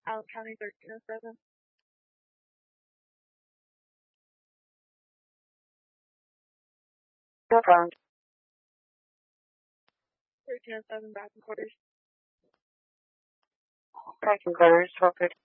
Allen County 1307. 1307 back in quarters. Back in quarters, 12:30.